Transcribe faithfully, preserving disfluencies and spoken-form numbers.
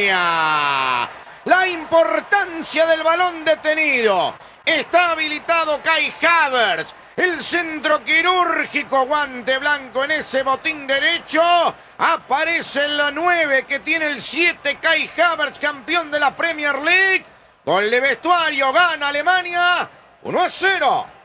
Alemania. La importancia del balón detenido. Está habilitado Kai Havertz. El centro quirúrgico, guante blanco en ese botín derecho. Aparece en la nueve que tiene el siete, Kai Havertz, campeón de la Premier League. Gol de vestuario, gana Alemania uno a cero.